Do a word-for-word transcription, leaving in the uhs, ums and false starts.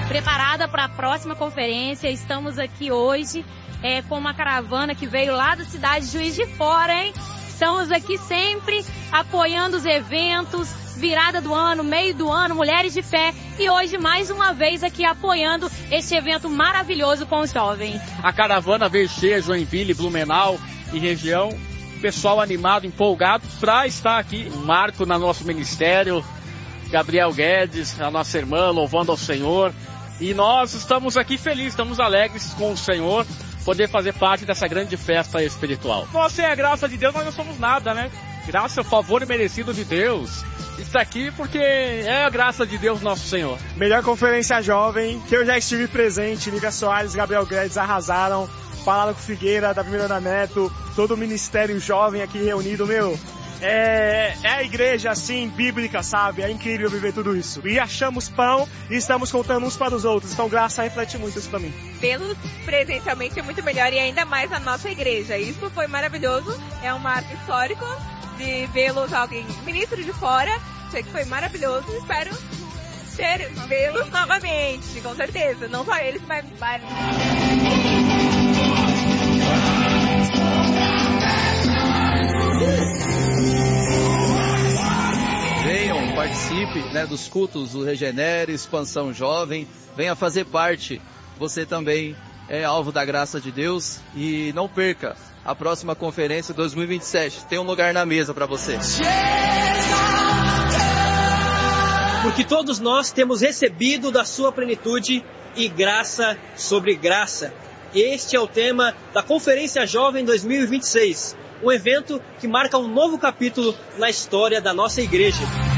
preparada para a próxima conferência. Estamos aqui hoje é, com uma caravana que veio lá da cidade de Juiz de Fora, hein? Estamos aqui sempre apoiando os eventos, virada do ano, meio do ano, Mulheres de Fé. E hoje, mais uma vez, aqui apoiando este evento maravilhoso com os jovens. A caravana veio cheia, Joinville, Blumenau e região. Pessoal animado, empolgado para estar aqui. Marco no nosso ministério, Gabriel Guedes, a nossa irmã, louvando ao Senhor. E nós estamos aqui felizes, estamos alegres com o Senhor, poder fazer parte dessa grande festa espiritual. Nós, sem a graça de Deus, nós não somos nada, né? Graça, favor merecido de Deus. Está aqui porque é a graça de Deus, nosso Senhor. Melhor conferência jovem, que eu já estive presente. Nica Soares, Gabriel Guedes arrasaram. Falaram com Figueira, da Miranda Neto, todo o ministério jovem aqui reunido, meu. É, é a igreja, assim, bíblica, sabe? É incrível viver tudo isso. E achamos pão e estamos contando uns para os outros. Então, graça reflete muito isso para mim. Vê-los presencialmente é muito melhor e ainda mais a nossa igreja. Isso foi maravilhoso. É um marco histórico de vê-los alguém ministro de fora. Sei que foi maravilhoso. Espero ter vê-los novamente, com certeza. Não só eles, mas vários. Venham, participe, né, dos cultos do Regenere, Expansão Jovem, venha fazer parte. Você também é alvo da graça de Deus e não perca a próxima conferência dois mil e vinte e sete. Tem um lugar na mesa para você. Porque todos nós temos recebido da sua plenitude e graça sobre graça. Este é o tema da Conferência Jovem dois mil e vinte e seis. Um evento que marca um novo capítulo na história da nossa igreja.